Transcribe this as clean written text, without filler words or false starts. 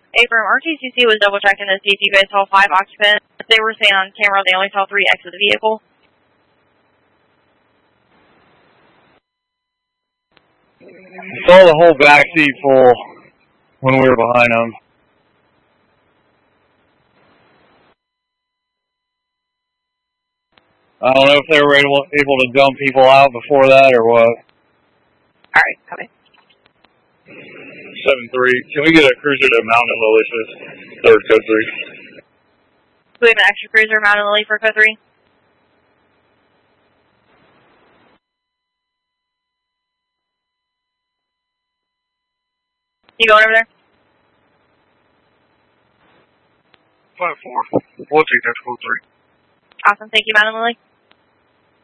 Abram, RTCC was double checking this DC base hall 5 occupant. They were saying on camera they only saw 3 exit the vehicle. Saw the whole back seat full when we were behind them. I don't know if they were able to dump people out before that or what. Alright, copy. 7-3. Can we get a cruiser to Mountain and Lily, please? Third, code 3. Do we have an extra cruiser, Mountain Lily, for code 3? You going over there? 5-4. We'll take that code 3. Awesome, thank you, Mountain Lily.